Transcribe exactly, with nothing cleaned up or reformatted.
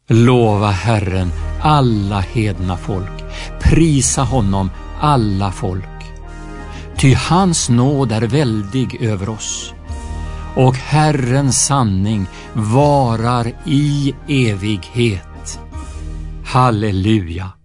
Lova Herren alla hedna folk, prisa honom alla folk. Ty hans nåd är väldig över oss, och Herrens sanning varar i evighet. Halleluja!